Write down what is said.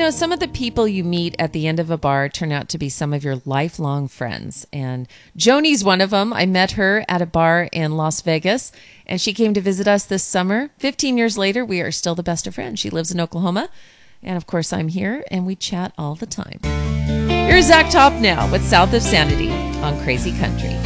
some of the people you meet at the end of a bar turn out to be some of your lifelong friends. And Joni's one of them. I met her at a bar in Las Vegas, and she came to visit us this summer. 15 years later, we are still the best of friends. She lives in Oklahoma. And of course, I'm here, and we chat all the time. Here's Zach Top now with South of Sanity on Crazy Country.